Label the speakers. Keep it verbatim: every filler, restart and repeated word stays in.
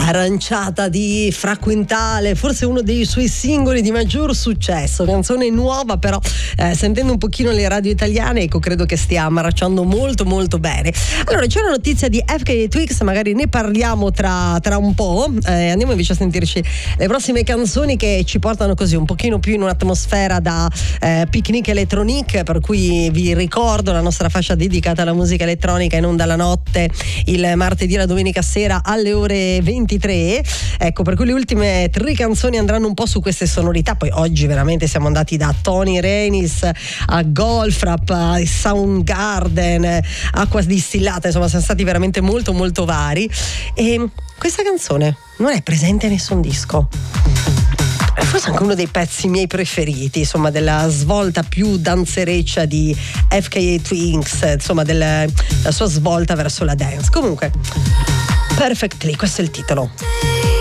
Speaker 1: Aranciata di Fra Quintale, forse uno dei suoi singoli di maggior successo, canzone nuova però eh, sentendo un pochino le radio italiane, ecco, credo che stia marciando molto molto bene. Allora, c'è una notizia di F K Twigs, magari ne parliamo tra, tra un po', eh, andiamo invece a sentirci le prossime canzoni che ci portano così un pochino più in un'atmosfera da eh, picnic electronic, per cui vi ricordo la nostra fascia dedicata alla musica elettronica in onda la notte, il martedì e la domenica sera alle ore ventitré. Ecco, per cui le ultime tre canzoni andranno un po' su queste sonorità. Poi oggi veramente siamo andati da Tony Renis a Goldfrapp, a Soundgarden, acqua distillata, insomma siamo stati veramente molto molto vari. E questa canzone non è presente in nessun disco, è forse anche uno dei pezzi miei preferiti, insomma, della svolta più danzereccia di F K Twigs, insomma della sua svolta verso la dance. Comunque, Perfectly, questo è il titolo.